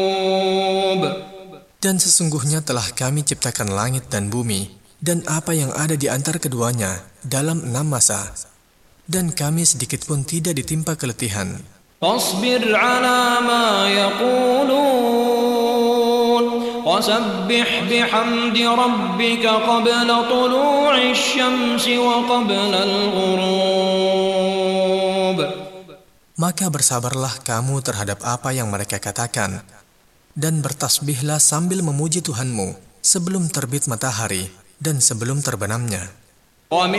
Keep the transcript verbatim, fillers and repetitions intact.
Dan sesungguhnya telah kami ciptakan langit dan bumi, dan apa yang ada di antara keduanya dalam enam masa. Dan kami sedikit pun tidak ditimpa keletihan. فاصبر على ما يقولون وسبح بحمد ربك قبل طلوع الشمس وقبل الغروب. Maka bersabarlah kamu terhadap apa yang mereka katakan, dan bertasbihlah sambil memuji Tuhanmu sebelum terbit matahari dan sebelum terbenamnya.